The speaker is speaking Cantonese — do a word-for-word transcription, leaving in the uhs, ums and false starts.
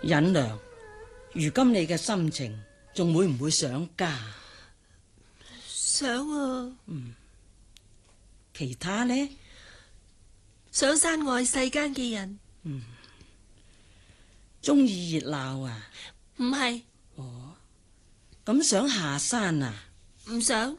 忍良，如今你嘅心情仲會唔會想家？ 想啊。 嗯，其他呢？ 想山外世間嘅人。 嗯，中意熱鬧啊？ 唔係。 哦，咁想下山啊？ 唔想。